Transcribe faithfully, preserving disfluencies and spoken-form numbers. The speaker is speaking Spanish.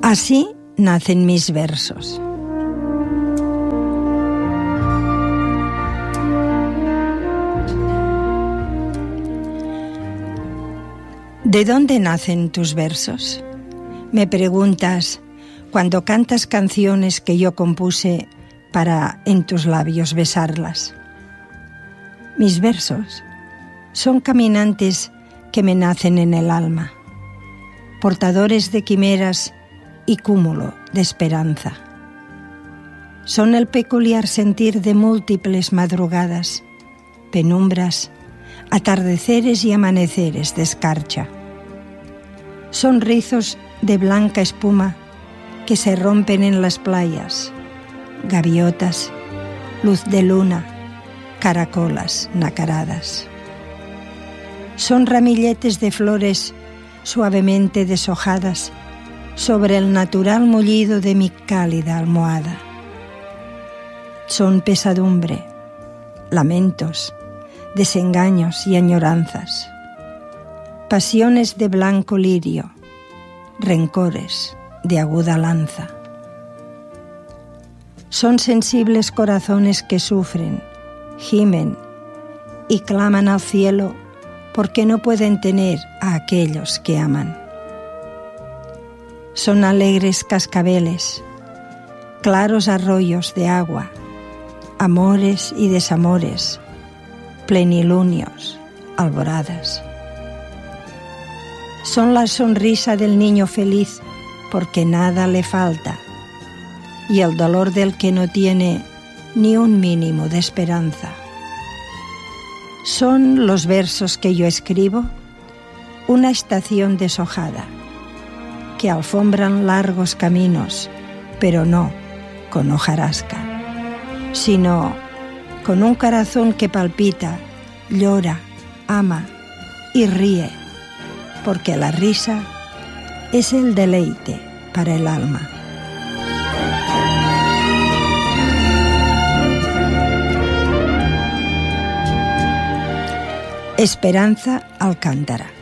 Así nacen mis versos. ¿De dónde nacen tus versos? Me preguntas cuando cantas canciones que yo compuse para en tus labios besarlas. Mis versos son caminantes que me nacen en el alma, portadores de quimeras y cúmulo de esperanza. Son el peculiar sentir de múltiples madrugadas, penumbras, atardeceres y amaneceres de escarcha. Son rizos de blanca espuma que se rompen en las playas, gaviotas, luz de luna, caracolas nacaradas. Son ramilletes de flores suavemente deshojadas sobre el natural mullido de mi cálida almohada. Son pesadumbre, lamentos, desengaños y añoranzas, pasiones de blanco lirio, rencores de aguda lanza. Son sensibles corazones que sufren, gimen y claman al cielo porque no pueden tener a aquellos que aman. Son alegres cascabeles, claros arroyos de agua, amores y desamores, plenilunios, alboradas. Son la sonrisa del niño feliz porque nada le falta y el dolor del que no tiene ni un mínimo de esperanza. Son los versos que yo escribo una estación deshojada que alfombran largos caminos, pero no con hojarasca, sino con un corazón que palpita, llora, ama y ríe, porque la risa es el deleite para el alma. Esperanza Alcántara.